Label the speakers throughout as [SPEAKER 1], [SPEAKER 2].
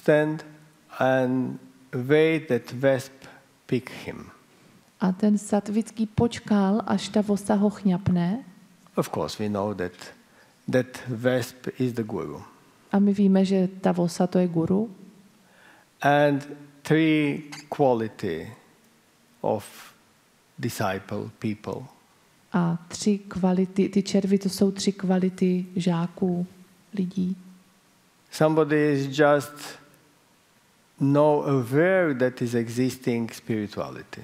[SPEAKER 1] stand and wait that Vesp pick him.
[SPEAKER 2] A ten Satvický počkal, až ta vosa ho chňapne.
[SPEAKER 1] Of course, we know that Vesp is the guru.
[SPEAKER 2] A my víme, že ta vosa to je guru.
[SPEAKER 1] And three quality of disciple people.
[SPEAKER 2] A tři kvality, ty červy, to jsou tři kvality žáků, lidí.
[SPEAKER 1] Somebody is just aware that is existing spirituality.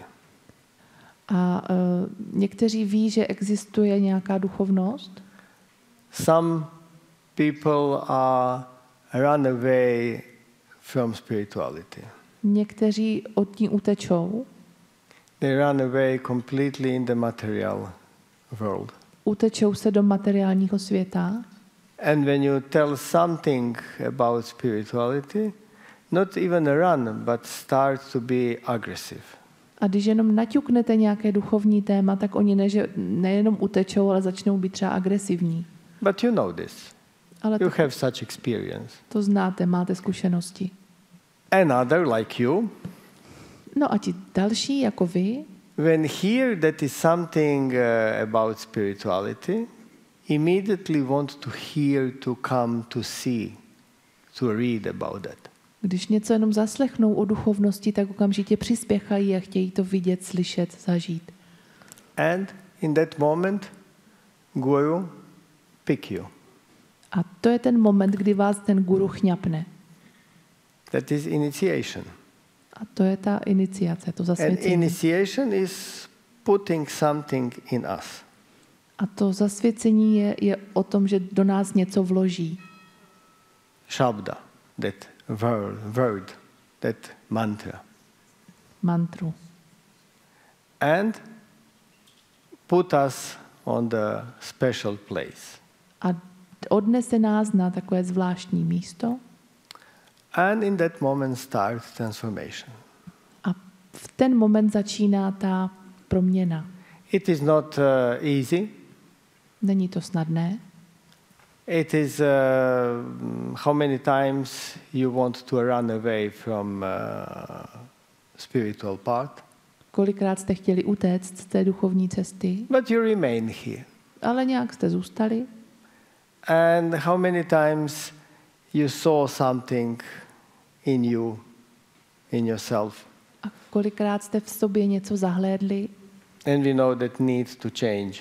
[SPEAKER 2] A někteří ví, že existuje nějaká duchovnost.
[SPEAKER 1] Some people are run away from spirituality.
[SPEAKER 2] Někteří od ní utečou.
[SPEAKER 1] They run away completely in the material world.
[SPEAKER 2] Utečou se do materiálního světa.
[SPEAKER 1] And when you tell something about spirituality, not even run, but start to be aggressive.
[SPEAKER 2] A když jenom naťuknete nějaké duchovní téma, tak oni nejenom utečou, ale začnou být třeba agresivní.
[SPEAKER 1] But you know this.
[SPEAKER 2] Ale
[SPEAKER 1] You have such experience.
[SPEAKER 2] to znáte, máte zkušenosti.
[SPEAKER 1] Another like you,
[SPEAKER 2] No a ti další, jako vy,
[SPEAKER 1] when hear that is something about spirituality, immediately want to hear, to come, to see, to read about that.
[SPEAKER 2] když něco jenom zaslechnou o duchovnosti, tak okamžitě přispěchají a chtějí to vidět, slyšet, zažít.
[SPEAKER 1] And in that moment, Guru pick you.
[SPEAKER 2] A to je ten moment, kdy vás ten guru chňapne.
[SPEAKER 1] That is initiation.
[SPEAKER 2] A to je ta iniciace, to
[SPEAKER 1] And
[SPEAKER 2] zasvěcení.
[SPEAKER 1] initiation is putting something in us.
[SPEAKER 2] A to zasvěcení je o tom, že do nás něco vloží.
[SPEAKER 1] Shabda, that word, that mantra.
[SPEAKER 2] Mantru.
[SPEAKER 1] And put us on the special place.
[SPEAKER 2] A odnese nás na takové zvláštní místo.
[SPEAKER 1] And in that moment start transformation.
[SPEAKER 2] A v ten moment začíná ta proměna.
[SPEAKER 1] It is not easy.
[SPEAKER 2] Není to snadné.
[SPEAKER 1] It is how many times you want to run away from spiritual part.
[SPEAKER 2] Kolikrát jste chtěli utéct z té duchovní cesty,
[SPEAKER 1] But you remain here.
[SPEAKER 2] ale nějak jste zůstali.
[SPEAKER 1] And how many times you saw something in you, in yourself.
[SPEAKER 2] A kolikrát jste v sobě něco zahlédli
[SPEAKER 1] And we know that needs to change.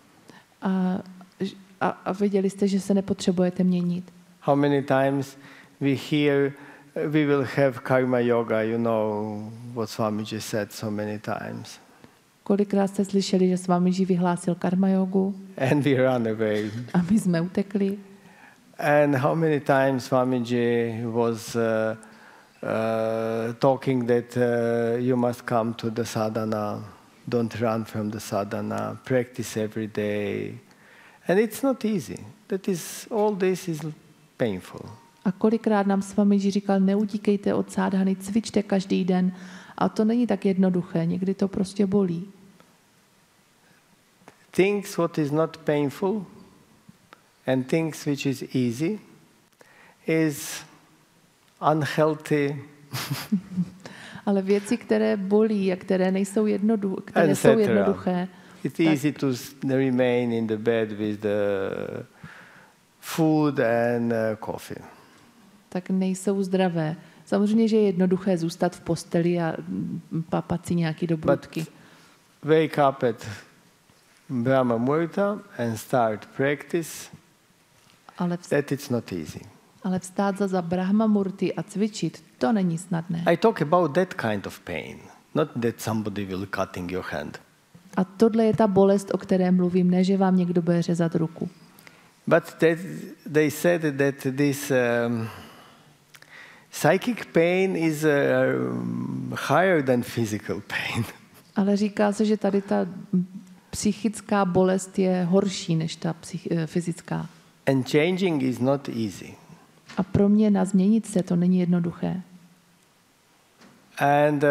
[SPEAKER 2] a věděli jste, že se nepotřebujete měnit.
[SPEAKER 1] How many times we hear we will have karma yoga, you know what Swamiji said so many times.
[SPEAKER 2] Kolikrát jste slyšeli, že Swamiji vyhlásil karma jogu
[SPEAKER 1] And we run away.
[SPEAKER 2] a my jsme utekli.
[SPEAKER 1] And how many times Swamiji was talking that you must come to the sadhana, don't run from the sadhana, practice every day. And it's not easy. All this is painful.
[SPEAKER 2] A kolikrát nám Swamiji říkal, neutíkejte od sádhany, cvičte každý den. A to není tak jednoduché, někdy to prostě bolí.
[SPEAKER 1] Things what is not painful and things which is easy is unhealthy.
[SPEAKER 2] Ale věci, které bolí a které nejsou jednoduché,
[SPEAKER 1] it's easy to remain in the bed with the food and coffee.
[SPEAKER 2] Tak nejsou zdravé. Samozřejmě, že je jednoduché zůstat v posteli a papat si nějaký dobrutky.
[SPEAKER 1] Wake up at Brahma Muhurta and start practice. That it's not easy.
[SPEAKER 2] Ale vstát za Brahma Murty a cvičit, to není snadné.
[SPEAKER 1] I talk about that kind of pain, not that somebody will cutting your hand.
[SPEAKER 2] A tohle je ta bolest, o které mluvím, ne, že vám někdo bude řezat ruku.
[SPEAKER 1] But they said that this psychic pain is higher than physical pain.
[SPEAKER 2] Ale říká se, že tady ta psychická bolest je horší než ta fyzická.
[SPEAKER 1] And changing is not easy.
[SPEAKER 2] A pro mě změnit se to není jednoduché.
[SPEAKER 1] And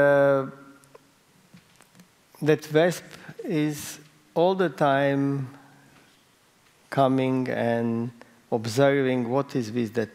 [SPEAKER 1] that Vesp is all the time coming and observing what is with that